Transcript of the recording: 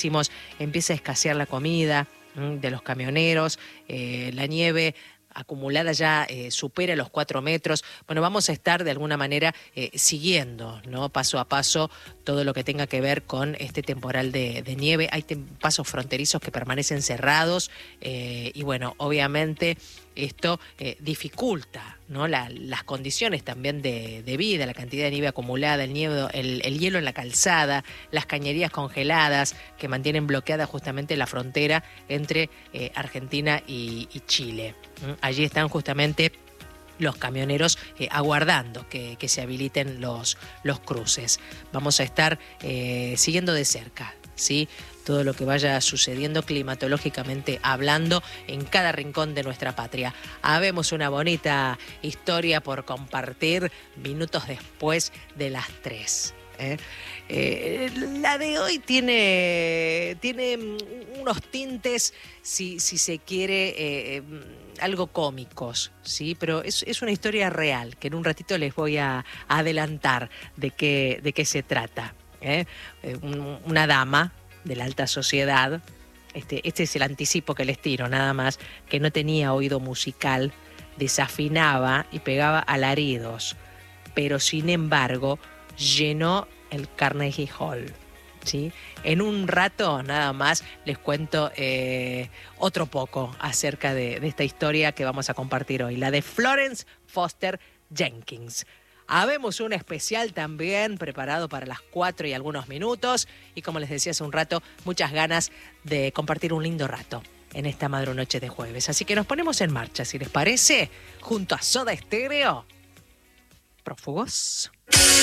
empieza a escasear la comida de los camioneros, la nieve acumulada ya supera los 4 metros. Bueno, vamos a estar de alguna manera siguiendo, ¿no?, paso a paso todo lo que tenga que ver con este temporal de nieve. Hay pasos fronterizos que permanecen cerrados y bueno, obviamente esto dificulta, ¿no?, las condiciones también de vida, la cantidad de nieve acumulada, el hielo en la calzada, las cañerías congeladas que mantienen bloqueada justamente la frontera entre Argentina y Chile. Allí están justamente los camioneros aguardando que se habiliten los cruces. Vamos a estar siguiendo de cerca, ¿sí?, todo lo que vaya sucediendo climatológicamente hablando en cada rincón de nuestra patria. Habemos una bonita historia por compartir minutos después de las 3. La de hoy tiene unos tintes, si se quiere, algo cómicos, ¿sí? Pero es una historia real que en un ratito les voy a adelantar de qué se trata. Una dama de la alta sociedad, este es el anticipo que les tiro nada más, que no tenía oído musical, desafinaba y pegaba alaridos, pero sin embargo llenó el Carnegie Hall, ¿sí? En un rato nada más les cuento otro poco acerca de esta historia que vamos a compartir hoy, la de Florence Foster Jenkins. Habemos un especial también preparado para las 4 y algunos minutos y, como les decía hace un rato, muchas ganas de compartir un lindo rato en esta madrunoche de jueves. Así que nos ponemos en marcha, si les parece, junto a Soda Stereo. Prófugos.